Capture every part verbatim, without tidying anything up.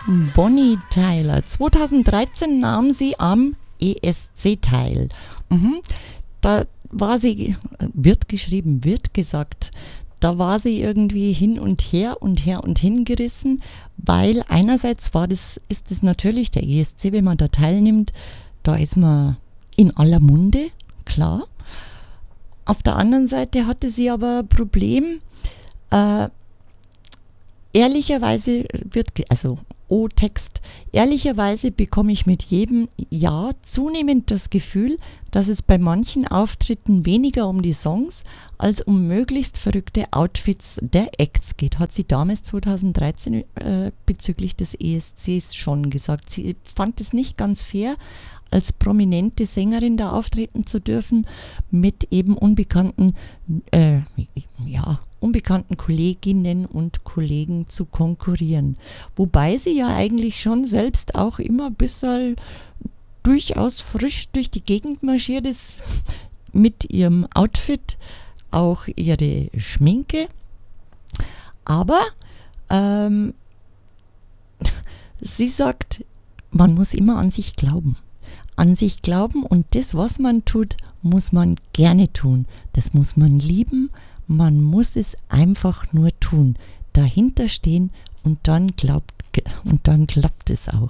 Bonnie Tyler. zweitausenddreizehn nahm sie am E S C teil. Mhm. Da war sie, wird geschrieben, wird gesagt, da war sie irgendwie hin und her und her und hingerissen, weil einerseits war das, ist es natürlich der E S C, wenn man da teilnimmt, da ist man in aller Munde, klar. Auf der anderen Seite hatte sie aber ein Problem, äh, ehrlicherweise wird, also O-Text, ehrlicherweise bekomme ich mit jedem Jahr zunehmend das Gefühl, dass es bei manchen Auftritten weniger um die Songs als um möglichst verrückte Outfits der Acts geht. Hat sie damals zweitausenddreizehn äh, bezüglich des E S Cs schon gesagt. Sie fand es nicht ganz fair, als prominente Sängerin da auftreten zu dürfen, mit eben unbekannten, äh, ja, unbekannten Kolleginnen und Kollegen zu konkurrieren. Wobei sie ja eigentlich schon selbst auch immer ein bisschen durchaus frisch durch die Gegend marschiert ist, mit ihrem Outfit, auch ihre Schminke. Aber ähm, sie sagt, man muss immer an sich glauben. An sich glauben und das, was man tut, muss man gerne tun. Das muss man lieben. Man muss es einfach nur tun. Dahinter stehen und dann glaubt, und dann klappt es auch.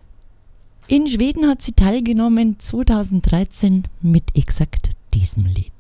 In Schweden hat sie teilgenommen zweitausenddreizehn mit exakt diesem Lied.